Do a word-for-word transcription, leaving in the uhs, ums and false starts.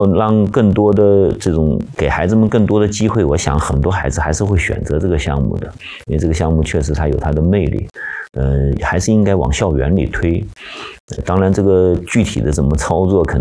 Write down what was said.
让更多的这种给孩子们更多的机会，我想很多孩子还是会选择这个项目的，因为这个项目确实它有它的魅力，呃，还是应该往校园里推。当然，这个具体的怎么操作，可能